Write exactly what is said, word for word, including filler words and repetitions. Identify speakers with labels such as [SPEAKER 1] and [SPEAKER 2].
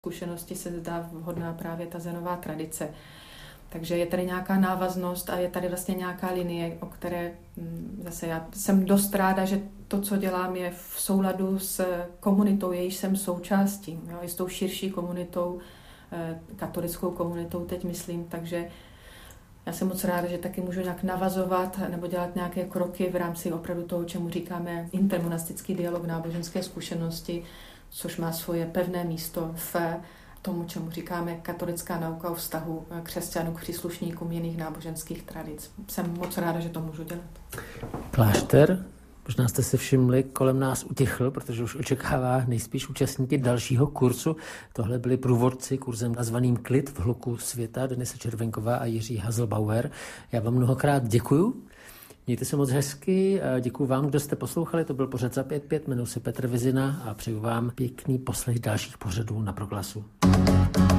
[SPEAKER 1] zkušenosti se zdá vhodná právě ta zenová tradice. Takže je tady nějaká návaznost a je tady vlastně nějaká linie, o které zase já jsem dost ráda, že to, co dělám, je v souladu s komunitou, jejíž jsem součástí, jo, i s tou širší komunitou, katolickou komunitou teď myslím, takže já jsem moc ráda, že taky můžu nějak navazovat nebo dělat nějaké kroky v rámci opravdu toho, čemu říkáme intermonastický dialog, náboženské zkušenosti, což má svoje pevné místo v tomu, čemu říkáme katolická nauka o vztahu křesťanů k příslušníkům jiných náboženských tradic. Jsem moc ráda, že to můžu dělat.
[SPEAKER 2] Klášter, možná jste si všimli, kolem nás utichl, protože už očekává nejspíš účastníky dalšího kurzu. Tohle byli průvodci kurzem nazvaným Klid v hluku světa, Denisa Červenková a Jiří Haselbauer. Já vám mnohokrát děkuju. Mějte se moc hezky, děkuji vám, kdo jste poslouchali, to byl pořad za pět pět, jmenuji se Petr Vizina a přeju vám pěkný poslech dalších pořadů na Proglasu.